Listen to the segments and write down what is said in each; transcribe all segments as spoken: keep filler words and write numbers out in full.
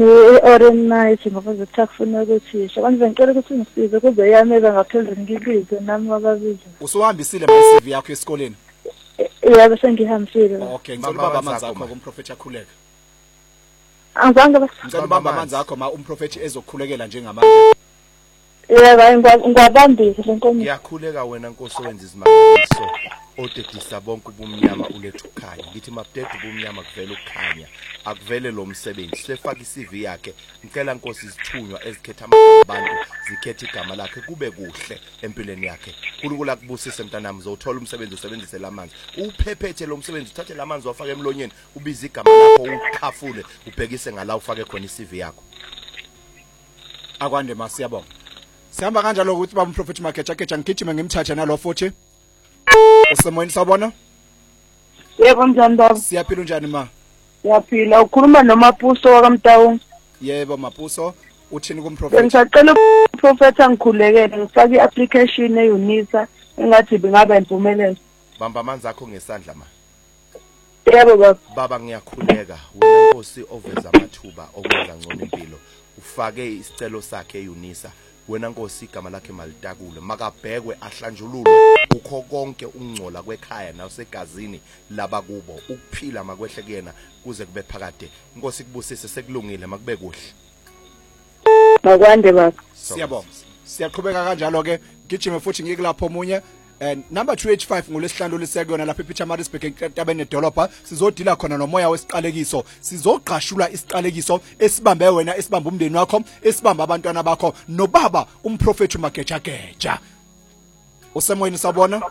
Oren night ngoba ngithakufuna ukuthi isho kanje ngicela ukuthi ngisize kube yameka ngaphezulu ngibize nami wababiza. Usuhambisile my C V yakho esikoleni? Yebo sengihambisile. Okay, ngicela ubaba amanzi akho umprofeti akhuleka. Angizange bas. Ngicela ubaba amanzi akho ma umprofeti ezokukhulekela njengamanje. Yebo ngiyabambisa lenkonzo. Ngiyakhuleka wena Nkosi wenza izimangaliso odedisa bonke ubumnyama ulethu ukhanya. Ngithi mabudede ubumnyama kuvela ukukhanya. Akuvele lo msebenzi sefaka i-C V yakhe. Ngicela Nkosi izithunywa ezikhetha amagama abantu zikhetha igama lakhe kube kuhle empilweni yakhe. Nkulunkulu akubusise mntanami uzothola umsebenzi usebenzise lamanzi. Uphephethe lo msebenzi uthathe lamanzi wafaka emlonyeni ubiza igama lakho ukhafule ubhekise ngala ufake khona i-C V yakho. Akwande masiyabonga. Sihamba kanjalo ukuthi baba umprofeti Mageja Geja ngigijime ngimthathe nalo futhi. Usemoyeni sabona? Yebo mnjani baba? Siyaphila unjani ma? Siyaphila ukhuluma noMapuso wakamtawu. Yebo Mapuso uthini kumprofeti? Ngisacela umprofeti angikhulekele ngifake i-application eUNISA engathi bengaba impumelelo. Bamba amanzi akho ngesandla ma. Yebo baba. Baba ngiyakhuleka wena Nkosi oveza amathuba okwenza ngcono impilo. Ufake isicelo sakhe eUNISA. Wena Nkosi igama lakhe malitakule makabhekwe ahlanjululwe ukho konke ungcola kwekhaya nasegazini laba kubo ukuphila makwehle kuyena kuze kube phakade. Nkosi kubusise sekulungile makube kuhle. Makwande baba. Siyabonga. Siyaqhubeka kanjalo ke gijime futhi ngikulapho omunye. And number two H five ngolesihlanu lisekuyona lapha ePietermaritzburg entabeni edolopha sizodila khona nomoya wesiqalekiso sizoqashula isiqalekiso esibambe wena esibamba umndeni wakho esibamba abantwana bakho nobaba umprofeti Mageja Geja. Usemoyeni sabona?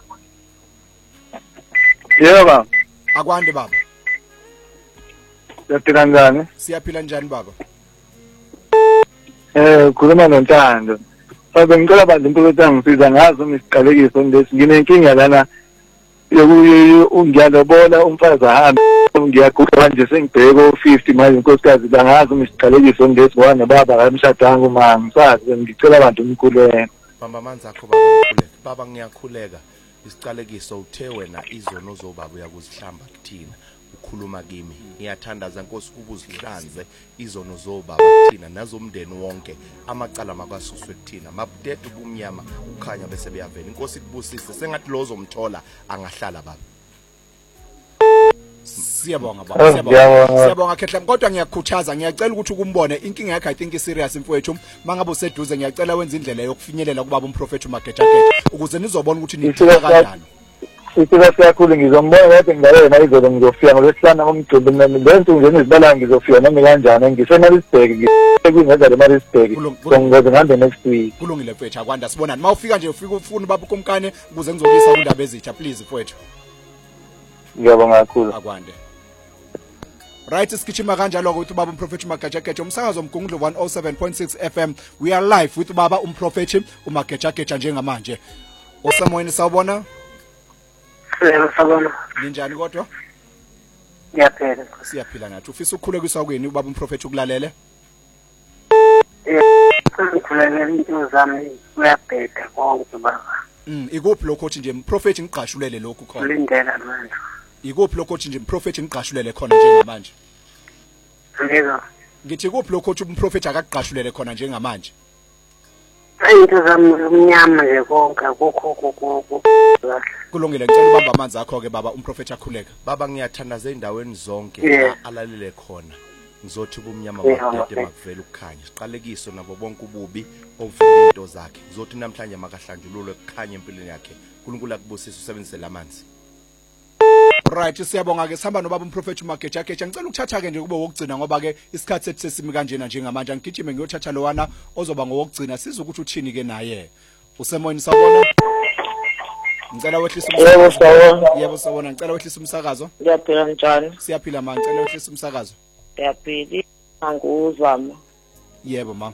Yebo baba. Akwande baba. Siyaphila njani? Siyaphila njani baba? Eh khuluma noNtando. Baba ngicela abantu umprofeti angisiza ngazi umisiqalekiso ndesi nginenkinga lana ungiyalobona umfazi ahamba ngiyagula nje sengibheka o fifty manje inkosikazi bangazi umisiqalekiso ndesi wana baba kamshadanga uma ngisazi ngicela abantu umkhuleko. Bamba amanzi akho baba ngikhuleka. Baba ngiyakhuleka isiqalekiso uthe wena izono zobaba uyakuzihlamba kuthina. Ukhuluma kimi ngiyathandaza Nkosi ubuzihlanze izono zobaba kuthina nazomndeni wonke amacala makwasuswe kuthina mabudede ubumnyama ukhanya bese beyavela Inkosi kubusise sengathi lozo mthola angahlala baba. Siyabonga baba siyabonga siyabonga khehla kodwa ngiyakukhuthaza ngiyacela ukuthi ukumbone inkinga yakhe I think is serious mfowethu mangabe useduze ngiyacela wenza indlela yokufinyelela kubaba umprofeti Mageja Geja ukuze nizobona ukuthi nithina kanjani. Isizwe siyakhulu ngizombona lapha ngiyena izolo ngizofika ngolesihlanu ngomgcibelo mina lento nje ngizibala ngizofika nami kanjani ngiseMaritzburg ngiyengeza leMaritzburg ngizongoze ngambe next week. Kulungile mfethu akwanda sibonani mawufika nje ufika ufuna baba ukomkane ukuze ngizokisa indaba ezitsha please mfethu. Ngiyabonga kakhulu. Akwande. Right isigijima kanjalo ukuthi baba umprofeti Mageja Geja umsakazo omgungundlo one oh seven point six F M we are live with baba umprofeti uMageja Geja njengamanje. Usemoyeni sawubona? Yebo sabona. Ninjani kodwa? Ngiyaphila. Siyaphila nathi. Ufisa ukukhulekiswa kweni ubaba umprofeti ukulalele? Eh, ukukhulekela into zami uyabheda konke baba. Mm, ikuphi lokho nje umprofeti ngiqashulele lokho khona? Lindela manje. Ikuphi lokho nje umprofeti ngiqashulele khona njengamanje? Ngeke. Ngithi kuphi lokho umprofeti akaqashulele khona njengamanje? Into zami umnyama nje konke akukho kokho. Kulungile ngicela ubamba amanzi akho ke baba umprofeti akhuleka. Baba ngiyathandaza endaweni zonke la alalele khona. Ngizothi ubumnyama bakade makuvela ukukhanya. Siqalekiso nabo bonke ububi ovela into zakhe. Ngizothi namhlanje makahlanjululwe kukhanya empilweni yakhe. uNkulunkulu akubusise usebenzise lamanzi. Right siyabonga ke sihamba nobaba umprofeti Mageja Geja ngicela ukuthatha ke nje kube wokugcina ngoba ke isikhathi sethu sesimi kanjena njengamanje ngigijime ngiyothatha lowana ozoba ngowokugcina siza ukuthi uthini ke naye. Usemoyeni sabona? Ngicela wehlisa umsakazo. Yebo sawona. Yebo sawona ngicela wehlisa umsakazo. Ngiyaphila njani? Siyaphila manje ngicela wehlisa umsakazo. Ngiyaphila anguzama. Yebo ma.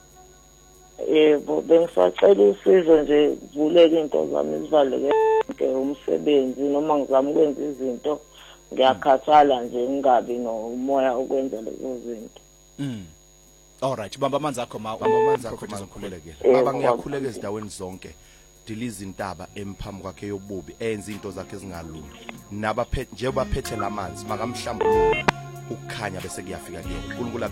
Yebo bengisacela usizo nje vuleke into zami zivaleke ke umsebenzi noma ngizama ukwenza izinto ngiyakhathala nje ngingabi nomoya okwenza lezo zinto. Mm. All right bamba amanzi akho ma bamba amanzi akho mangikhulekela. Baba ngiyakhuleka ezindaweni zonke. Diliza intaba emphambi kwakhe yobubi enza into zakhe ezingalungi nabaphethe nje baphethe lamanzi makamhlambulule ukukhanya bese kuyafika kuye uNkulunkulu